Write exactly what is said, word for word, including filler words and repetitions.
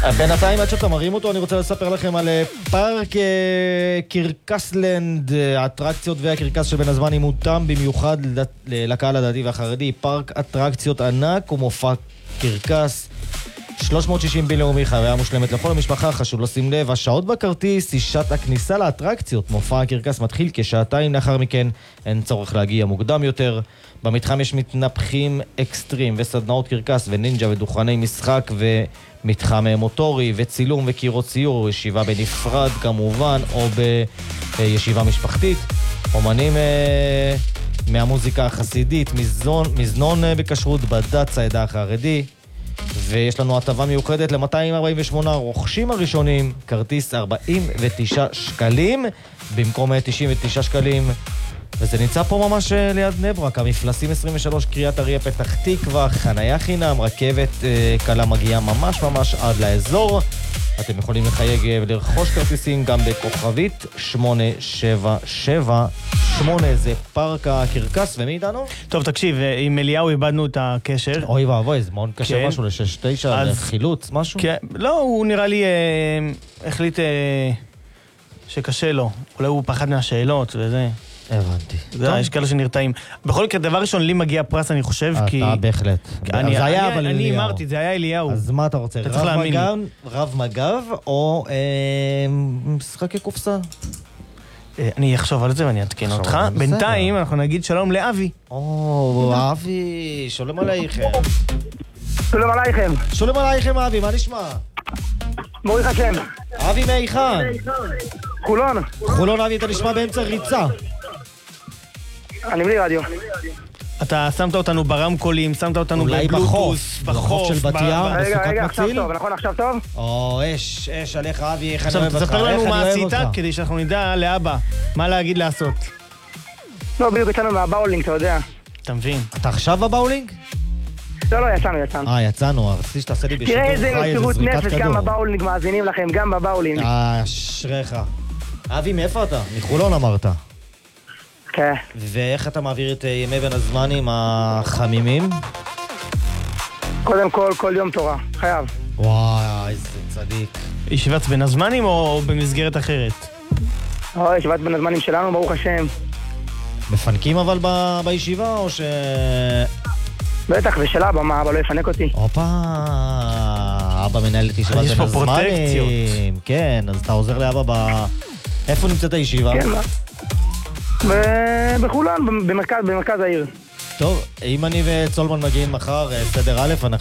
בינתיים עד שאתה מרים אותו, אני רוצה לספר לכם על פארק קרקסלנד, האטרקציות והקרקס של בין הזמנים מותאם במיוחד לקהל הדתי והחרדי. פארק אטרקציות ענק ומופע קרקס שלוש מאות ושישים בינלאומי, חוויה מושלמת לכל המשפחה. חשוב לשים לב, השעות בכרטיס היא שעת הכניסה לאטרקציות. מופע הקרקס מתחיל כשעתיים לאחר מכן, אין צורך להגיע מוקדם יותר. במתחם יש מתנפחים אקסטרים וסדנאות קרקס ונינג'ה ודוכני משחק ומתחם מוטורי וצילום וקירות ציור, ישיבה בנפרד כמובן או בישיבה משפחתית. אומנים אה, מהמוזיקה החסידית, מזנון, מזנון בכשרות בד"ץ העדה החרדי. ויש לנו הטבה מיוחדת ל-מאתיים ארבעים ושמונה רוכשים הראשונים, כרטיס ארבעים ותשעה שקלים במקום תשעים ותשעה שקלים, וזה נמצא פה ממש ליד בני ברק. המפלסים עשרים ושלוש, קריית אריה פתח תקווה, חניה חינם, רכבת אה, קלה מגיעה ממש ממש עד לאזור. אתם יכולים לחייג ולרכוש כרטיסים גם בכוכבית שמונה שבע שבע שמונה. זה פארק הקרקס. ומי איתנו? טוב, תקשיב, עם אליהו איבדנו את הקשר. אוי ואבוי, זה מאוד קשה. כן. משהו ל-שש תשע, אז... חילוץ, משהו? כן, לא, הוא נראה לי אה, החליט אה, שקשה לו. אולי הוא פחד מהשאלות וזה. הבנתי. זה, יש כאלה שנרתעים. בכל מקרה, דבר ראשון, לי מגיע פרס, אני חושב, אתה כי... אתה בהחלט. אני, זה היה, אני, אבל אני אליהו. אמרתי, זה היה אליהו. אז מה אתה רוצה? אתה צריך רב להאמין מגב, רב מגב או אה, משחקי קופסה? אה, אני אחשוב על זה ואני אתקן אחשוב אותך. על זה, בינתיים בסדר. אנחנו נגיד שלום לאבי. או, אבי, שולם עלייכם. שלום עלייכם. שולם עלייכם, אבי, מה נשמע? ברוך השם. אבי מהיכן? חולון. חולון. אבי, אתה נשמע באמצע ריצה. אני בלי רדיו. אתה שמת אותנו ברמקולים, שמת אותנו אולי בבלוטוס, בחוף, בחוף של בת ים. רגע, בסוכת רגע, עכשיו מציל? טוב, נכון עכשיו טוב? או, אש, אש עליך, אבי, איך אני עכשיו אוהב אותך. תספר לנו איך מה אני אוהב עשית אותך. כדי שאנחנו נדע לאבא מה להגיד לעשות. לא, בדיוק יצאנו מהבאולינג, אתה יודע. אתה מבין? אתה עכשיו בבאולינג? לא, לא, יצאנו, יצאנו. אה, יצאנו, רציתי שתעשה לי בשידור תראה איזה חי, איזה מסירות זריקת נפש, כדור. גם בבאולינג מאזינים לכם, גם בבאולינג. אה, אשריך. אבי, מאיפה אתה? מחולון אמרת. כן. ואיך אתה מעביר את ימי בין הזמנים החמימים? קודם כל, כל יום תורה, חייב. וואי, איזה צדיק. ישיבת בין הזמנים או במסגרת אחרת? אוי, ישיבת בין הזמנים שלנו, ברוך השם. מפנקים אבל ב- בישיבה או ש... בטח, ושל אבא, מה, אבא לא יפנק אותי. הופה, אבא מנהל את ישיבת יש בין פה הזמנים. פרוטקציות. כן, אז אתה עוזר לאבא ב... איפה נמצאת הישיבה? כן, מה? ב- בחולון, במרכז, במרכז העיר. טוב, אם אני וצולמן מגיעים מחר, סדר א', אנחנו